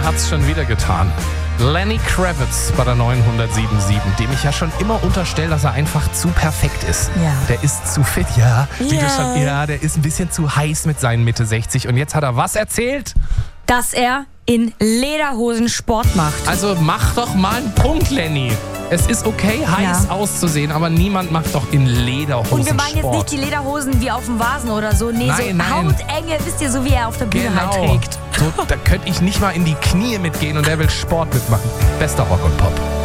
hat's schon wieder getan. Lenny Kravitz bei der 907.7, dem ich ja schon immer unterstelle, dass er einfach zu perfekt ist. Ja. Der ist zu fit, der ist ein bisschen zu heiß mit seinen Mitte 60. Und jetzt hat er was erzählt? Dass er in Lederhosen Sport macht. Also mach doch mal einen Punkt, Lenny. Es ist okay, heiß auszusehen, aber niemand macht doch in Lederhosen Und wir meinen jetzt Sport. nicht die Lederhosen wie auf dem Vasen oder so. Nee, Nein. Hautenge, wisst ihr, so wie er auf der Bühne halt trägt. So, da könnte ich nicht mal in die Knie mitgehen und der will Sport mitmachen. Bester Rock und Pop.